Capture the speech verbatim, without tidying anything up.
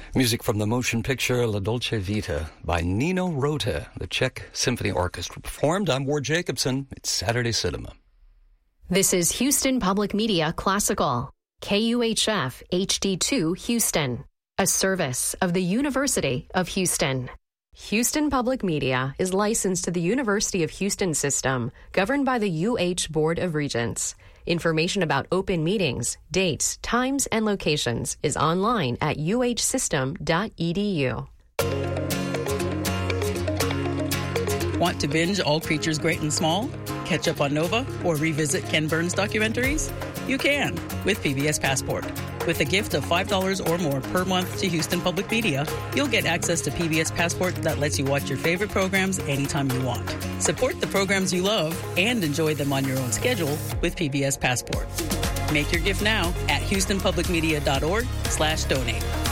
Music from the motion picture La Dolce Vita by Nino Rota, the Czech Symphony Orchestra. Performed, I'm Ward Jacobson. It's Saturday Cinema. This is Houston Public Media Classical, K U H F H D two Houston, a service of the University of Houston. Houston Public Media is licensed to the University of Houston system, governed by the U H Board of Regents. Information about open meetings, dates, times, and locations is online at u h system dot e d u. Want to binge All Creatures Great and Small? Catch up on Nova? Or revisit Ken Burns documentaries? You can with P B S Passport. With a gift of five dollars or more per month to Houston Public Media, you'll get access to P B S Passport that lets you watch your favorite programs anytime you want. Support the programs you love and enjoy them on your own schedule with P B S Passport. Make your gift now at houston public media dot org slash donate.